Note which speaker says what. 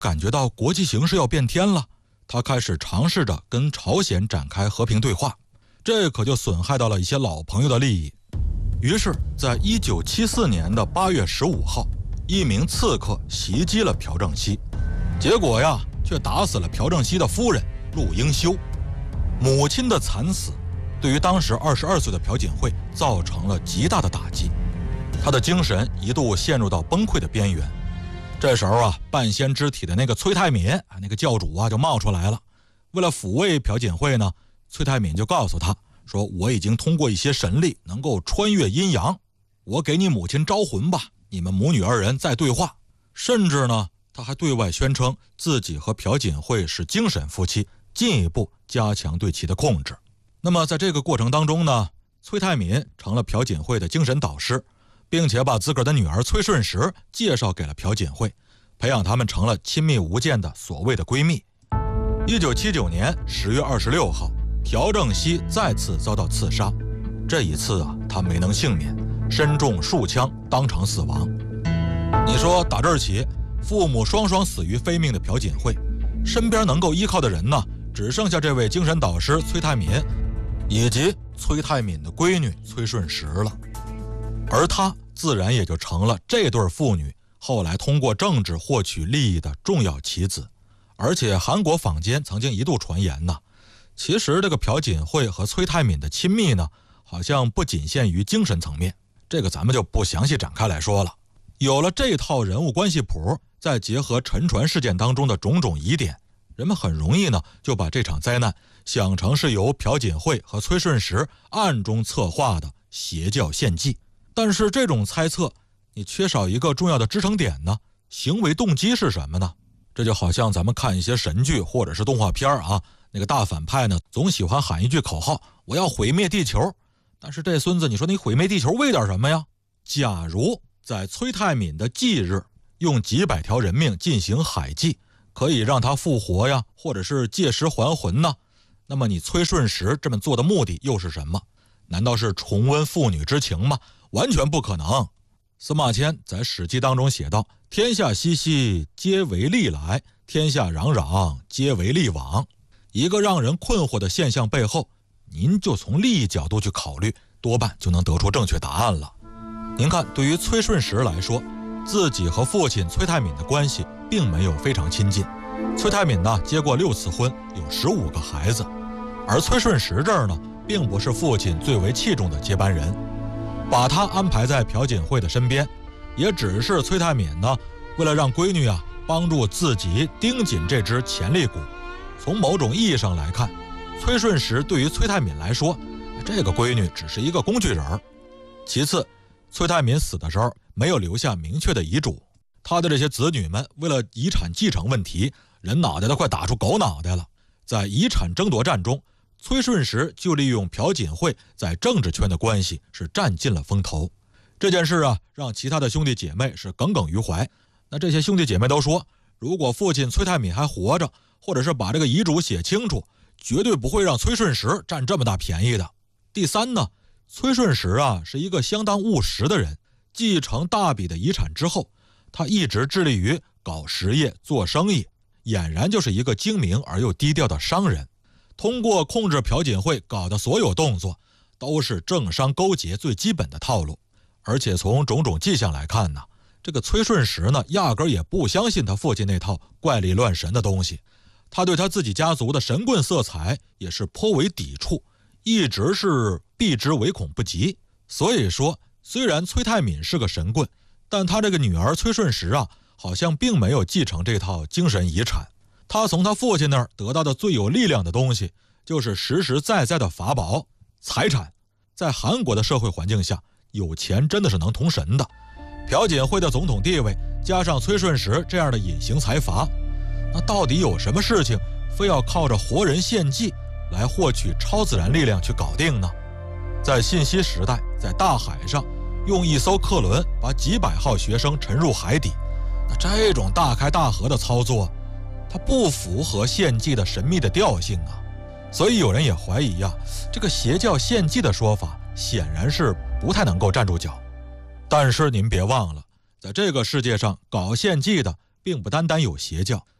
Speaker 1: 感觉到国际形势要变天了，他开始尝试着跟朝鲜展开和平对话，这可就损害到了一些老朋友的利益。于是在1974年的8月15号，一名刺客袭击了朴正熙，结果呀却打死了朴正熙的夫人陆英修。母亲的惨死对于当时22岁的朴槿惠造成了极大的打击，他的精神一度陷入到崩溃的边缘。这时候啊，半仙之体的那个崔泰敏那个教主啊就冒出来了。为了抚慰朴槿惠呢，崔泰敏就告诉他说，我已经通过一些神力能够穿越阴阳，我给你母亲招魂吧，你们母女二人再对话。甚至呢，他还对外宣称自己和朴槿惠是精神夫妻，进一步加强对其的控制。那么在这个过程当中呢，崔泰敏成了朴槿惠的精神导师，并且把自个儿的女儿崔顺实介绍给了朴槿惠，培养他们成了亲密无间的所谓的闺蜜。1979年10月26号，朴正熙再次遭到刺杀，这一次啊，他没能幸免，身中数枪，当场死亡。你说打这儿起，父母双双死于非命的朴槿惠，身边能够依靠的人呢，只剩下这位精神导师崔泰敏，以及崔泰敏的闺女崔顺实了。而他自然也就成了这对父女后来通过政治获取利益的重要棋子。而且韩国坊间曾经一度传言呢，其实这个朴槿惠和崔泰敏的亲密呢，好像不仅限于精神层面，这个咱们就不详细展开来说了。有了这套人物关系谱，再结合沉船事件当中的种种疑点，人们很容易呢就把这场灾难想成是由朴槿惠和崔顺实暗中策划的邪教献祭。但是这种猜测你缺少一个重要的支撑点呢，行为动机是什么呢？这就好像咱们看一些神剧或者是动画片啊，那个大反派呢总喜欢喊一句口号，我要毁灭地球。但是这孙子，你说你毁灭地球为点什么呀？假如在崔泰敏的忌日用几百条人命进行海祭，可以让他复活呀，或者是借尸还魂呢，那么你崔顺实这么做的目的又是什么？难道是重温父女之情吗？完全不可能。司马迁在《史记》当中写道，天下熙熙，皆为利来；天下攘攘，皆为利往。一个让人困惑的现象背后，您就从利益角度去考虑，多半就能得出正确答案了。您看，对于崔顺实来说，自己和父亲崔泰敏的关系并没有非常亲近。崔泰敏呢，结过6次婚，有15个孩子，而崔顺实这儿呢，并不是父亲最为器重的接班人。把他安排在朴槿惠的身边，也只是崔泰敏呢，为了让闺女啊帮助自己盯紧这只潜力股。从某种意义上来看，崔顺实对于崔泰敏来说，这个闺女只是一个工具人。其次，崔泰敏死的时候没有留下明确的遗嘱，他的这些子女们为了遗产继承问题，人脑袋都快打出狗脑袋了。在遗产争夺战中，崔顺实就利用朴槿惠在政治圈的关系是占尽了风头。这件事啊，让其他的兄弟姐妹是耿耿于怀。那这些兄弟姐妹都说，如果父亲崔泰敏还活着，或者是把这个遗嘱写清楚，绝对不会让崔顺实占这么大便宜的。第三呢，崔顺实啊是一个相当务实的人，继承大笔的遗产之后，他一直致力于搞实业做生意，俨然就是一个精明而又低调的商人。通过控制朴槿惠搞的所有动作，都是政商勾结最基本的套路。而且从种种迹象来看呢，这个崔顺实呢，压根也不相信他父亲那套怪力乱神的东西。他对他自己家族的神棍色彩也是颇为抵触，一直是避之唯恐不及。所以说，虽然崔泰敏是个神棍，但他这个女儿崔顺实啊，好像并没有继承这套精神遗产。他从他父亲那儿得到的最有力量的东西，就是实实在在的法宝财产。在韩国的社会环境下，有钱真的是能同神的。朴槿惠的总统地位加上崔顺实这样的隐形财阀，那到底有什么事情非要靠着活人献祭来获取超自然力量去搞定呢？在信息时代，在大海上用一艘客轮把几百号学生沉入海底，那这种大开大合的操作，它不符合献祭的神秘的调性啊。所以有人也怀疑啊，这个邪教献祭的说法显然是不太能够站住脚。但是您别忘了，在这个世界上搞献祭的并不单单有邪教，